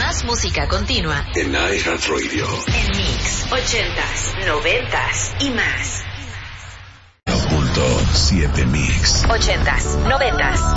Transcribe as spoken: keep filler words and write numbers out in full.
Más música continua en iHeartRadio. En Mix, ochentas, noventas y más. Punto siete Mix. Ochentas, noventas